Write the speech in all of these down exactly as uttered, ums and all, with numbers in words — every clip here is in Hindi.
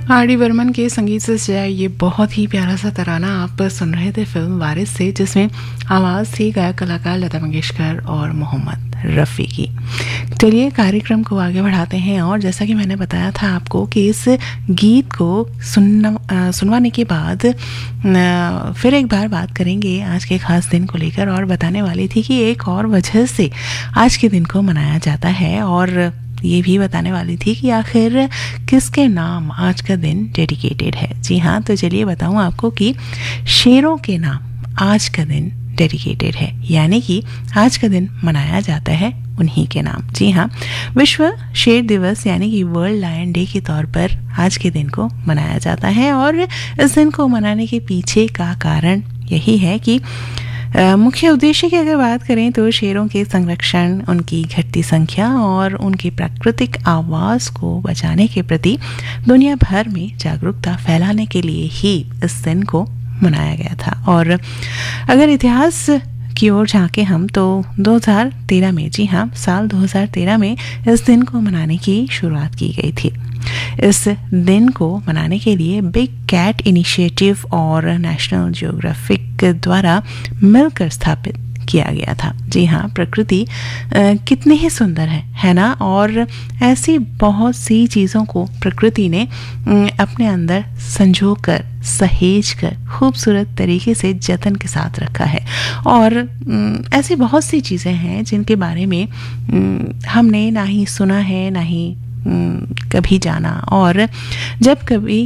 आर डी बर्मन के संगीत से सजा ये बहुत ही प्यारा सा तराना आप सुन रहे थे फिल्म वारिस से, जिसमें आवाज़ थी गायक कलाकार लता मंगेशकर और मोहम्मद रफ़ी की। चलिए कार्यक्रम को आगे बढ़ाते हैं, और जैसा कि मैंने बताया था आपको कि इस गीत को सुनना सुनवाने के बाद फिर एक बार बात करेंगे आज के ख़ास दिन को लेकर, और बताने वाली थी कि एक और वजह से आज के दिन को मनाया जाता है, और ये भी बताने वाली थी कि आखिर किसके नाम आज का दिन डेडिकेटेड है। जी हाँ, तो चलिए बताऊँ आपको कि शेरों के नाम आज का दिन डेडिकेटेड है, यानी कि आज का दिन मनाया जाता है उन्हीं के नाम। जी हाँ, विश्व शेर दिवस यानी कि वर्ल्ड लायन डे के तौर पर आज के दिन को मनाया जाता है, और इस दिन को मनाने के पीछे का कारण यही है कि Uh, मुख्य उद्देश्य की अगर बात करें तो शेरों के संरक्षण, उनकी घटती संख्या और उनकी प्राकृतिक आवाज़ को बचाने के प्रति दुनिया भर में जागरूकता फैलाने के लिए ही इस दिन को मनाया गया था। और अगर इतिहास की ओर झांके हम तो दो हज़ार तेरह में, जी हाँ, साल दो हज़ार तेरह में इस दिन को मनाने की शुरुआत की गई थी। इस दिन को मनाने के लिए बिग कैट इनिशिएटिव और नेशनल ज्योग्राफिक द्वारा मिलकर स्थापित किया गया था। जी हाँ, प्रकृति कितनी ही सुंदर है है ना, और ऐसी बहुत सी चीज़ों को प्रकृति ने अपने अंदर संजो कर, सहेज कर खूबसूरत तरीके से जतन के साथ रखा है। और ऐसी बहुत सी चीज़ें हैं जिनके बारे में हमने ना ही सुना है ना ही कभी जाना, और जब कभी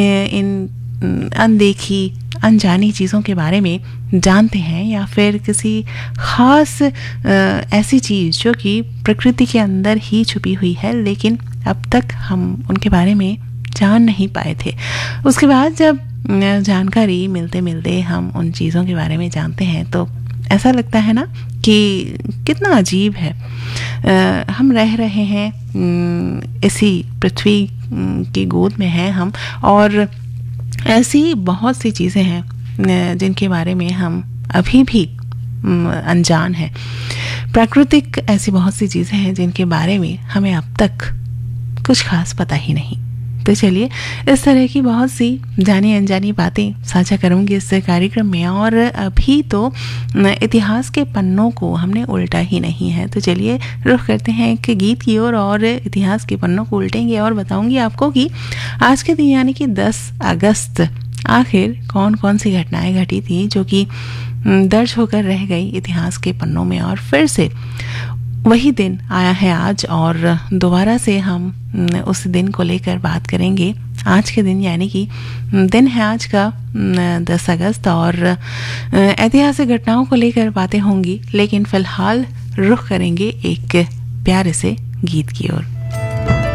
इन अनदेखी अनजानी चीज़ों के बारे में जानते हैं, या फिर किसी ख़ास ऐसी चीज़ जो कि प्रकृति के अंदर ही छुपी हुई है लेकिन अब तक हम उनके बारे में जान नहीं पाए थे, उसके बाद जब जानकारी मिलते मिलते हम उन चीज़ों के बारे में जानते हैं तो ऐसा लगता है ना कि कितना अजीब है। आ, हम रह रहे हैं इसी पृथ्वी की गोद में हैं हम, और ऐसी बहुत सी चीज़ें हैं जिनके बारे में हम अभी भी अनजान हैं। प्राकृतिक ऐसी बहुत सी चीज़ें हैं जिनके बारे में हमें अब तक कुछ खास पता ही नहीं। तो चलिए इस तरह की बहुत सी जानी अनजानी बातें साझा करूंगी इस कार्यक्रम में, और अभी तो इतिहास के पन्नों को हमने उल्टा ही नहीं है। तो चलिए रुख करते हैं एक गीत की ओर, और इतिहास के पन्नों को उल्टेंगे और बताऊंगी आपको कि आज के दिन यानी कि दस अगस्त आखिर कौन कौन सी घटनाएं घटी थी जो कि दर्ज होकर रह गई इतिहास के पन्नों में, और फिर से वही दिन आया है आज, और दोबारा से हम उस दिन को लेकर बात करेंगे। आज के दिन यानी कि दिन है आज का दस अगस्त, और ऐतिहासिक घटनाओं को लेकर बातें होंगी, लेकिन फिलहाल रुख करेंगे एक प्यारे से गीत की ओर।